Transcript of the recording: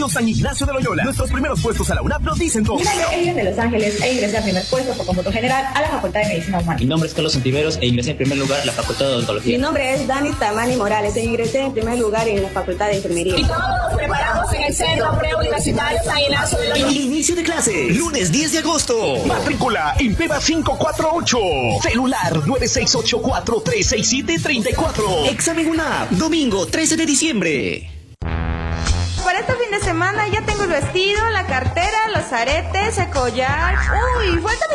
San Ignacio de Loyola. Nuestros primeros puestos a la UNAP nos dicen todo. Mi nombre es Elian de Los Ángeles e ingresé a primer puesto por cómputo general a la Facultad de Medicina Humana. Mi nombre es Carlos Santiveros e ingresé en primer lugar a la Facultad de Odontología. Mi nombre es Dani Tamani Morales e ingresé en primer lugar en la Facultad de Enfermería. Y todos nos preparamos en el Centro Preuniversitario San Ignacio de Loyola. Inicio de clases, lunes 10 de agosto. Matrícula INPEVA 548. Celular 9684367734. Examen UNAP, domingo 13 de diciembre. Para este fin de semana ya tengo el vestido, la cartera, los aretes, el collar. Uy, falta